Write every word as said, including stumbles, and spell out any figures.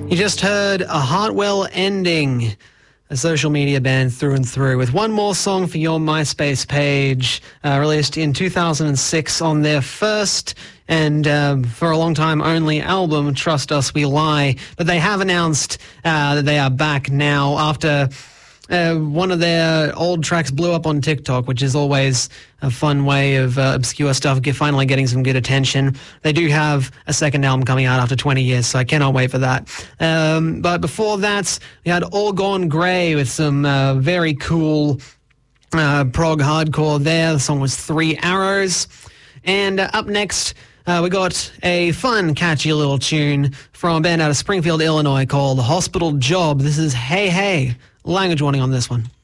You just heard a Heartwell Ending, a social media band through and through, with one more song for your MySpace page, uh, released in two thousand six on their first and uh, for a long time only album, Trust Us We Lie. But they have announced uh, that they are back now after uh, one of their old tracks blew up on TikTok, which is always a fun way of uh, obscure stuff get, finally getting some good attention. They do have a second album coming out after twenty years, so I cannot wait for that. Um, but before that, we had All Gone Grey with some uh, very cool uh, prog hardcore there. The song was Three Arrows. And uh, up next, uh, we got a fun, catchy little tune from a band out of Springfield, Illinois called Hospital Job. This is Hey Hey. Language warning on this one.